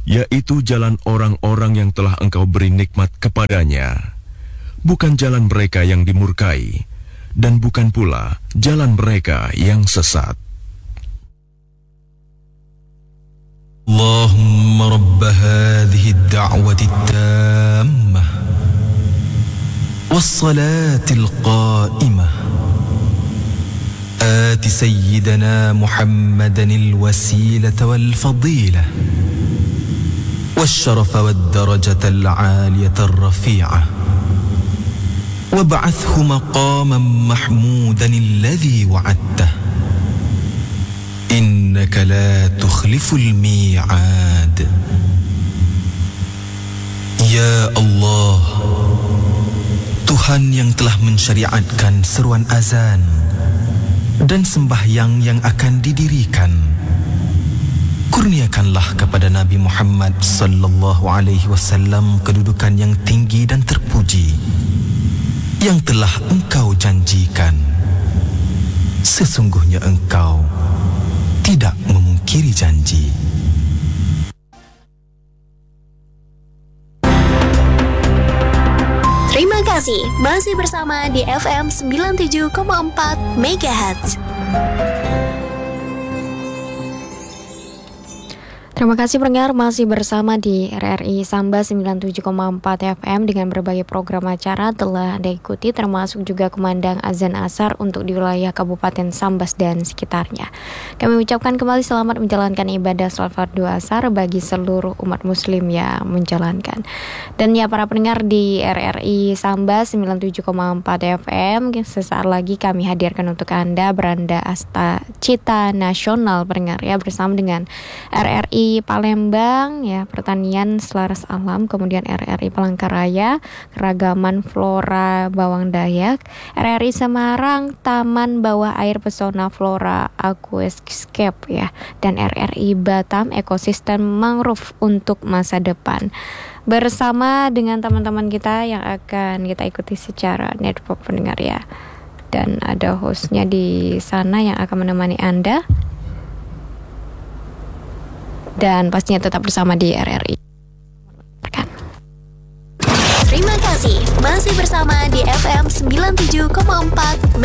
yaitu jalan orang-orang yang telah Engkau beri nikmat kepadanya, bukan jalan mereka yang dimurkai, dan bukan pula jalan mereka yang sesat. Allahumma rabb hadhihi ad-da'wati at-tammah was-salati al-qa'imah آت سيدنا محمدا الوسيلة والفضيلة والشرف والدرجة العالية الرفيعة وابعثه مقاما محمودا الذي وعدته إنك لا تخلف الميعاد يا الله Tuhan yang telah mensyariatkan seruan azan dan sembahyang yang akan didirikan, kurniakanlah kepada Nabi Muhammad sallallahu alaihi wasallam kedudukan yang tinggi dan terpuji yang telah Engkau janjikan. Sesungguhnya Engkau tidak memungkiri janji. Terima kasih masih bersama di FM 97,4 MHz. Terima kasih pendengar masih bersama di RRI Samba 97,4 FM dengan berbagai program acara telah Anda ikuti, termasuk juga kumandang azan asar untuk di wilayah Kabupaten Sambas dan sekitarnya. Kami ucapkan kembali selamat menjalankan ibadah salat fardu asar bagi seluruh umat muslim yang menjalankan. Dan ya para pendengar di RRI Samba 97,4 FM, sesaat lagi kami hadirkan untuk Anda Beranda Asta Cita Nasional pendengar ya, bersama dengan RRI Palembang ya, pertanian selaras alam, kemudian RRI Palangkaraya, keragaman flora bawang Dayak, RRI Semarang, Taman Bawah Air Pesona Flora Aquascape ya, dan RRI Batam, ekosistem mangrove untuk masa depan. Bersama dengan teman-teman kita yang akan kita ikuti secara network pendengar ya. Dan ada hostnya di sana yang akan menemani Anda. Dan pastinya tetap bersama di RRI. Terima kasih masih bersama di FM 97,4